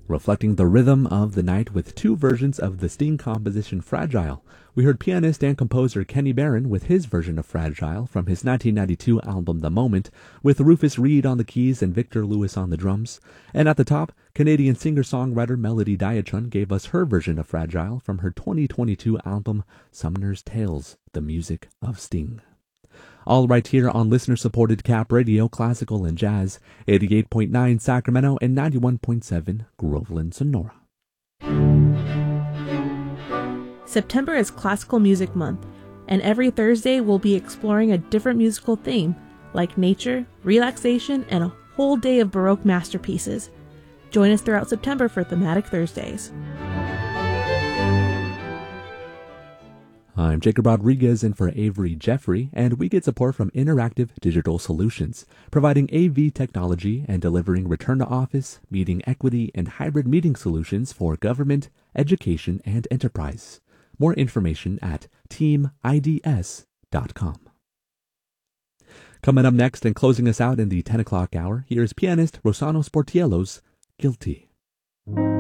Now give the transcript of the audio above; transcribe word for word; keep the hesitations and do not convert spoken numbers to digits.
reflecting the rhythm of the night with two versions of the Sting composition Fragile. We heard pianist and composer Kenny Barron with his version of Fragile from his nineteen ninety-two album The Moment, with Rufus Reid on the keys and Victor Lewis on the drums. And at the top, Canadian singer-songwriter Melody Diachun gave us her version of Fragile from her twenty twenty-two album Summoner's Tales, the music of Sting. All right here on listener-supported Cap Radio, classical and jazz, eighty-eight point nine Sacramento and ninety-one point seven Groveland, Sonora. September is Classical Music Month, and every Thursday we'll be exploring a different musical theme, like nature, relaxation, and a whole day of Baroque masterpieces. Join us throughout September for Thematic Thursdays. I'm Jacob Rodriguez in for Avery Jeffrey, and we get support from Interactive Digital Solutions, providing A V technology and delivering return-to-office, meeting equity, and hybrid meeting solutions for government, education, and enterprise. More information at team I D S dot com. Coming up next and closing us out in the ten o'clock hour, here's pianist Rossano Sportiello's Guilty.